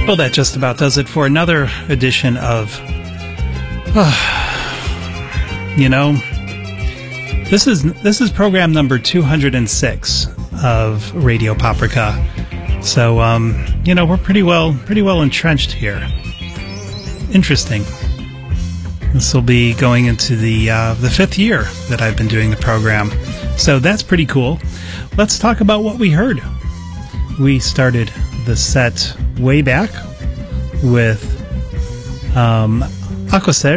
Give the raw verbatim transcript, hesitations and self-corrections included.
Well, that just about does it for another edition of, uh, you know, this is this is program number two hundred six of Radio Paprika. So, um, you know, we're pretty well pretty well entrenched here. Interesting. This will be going into the uh, the fifth year that I've been doing the program. So that's pretty cool. Let's talk about what we heard. We started the set way back with um, Aquaser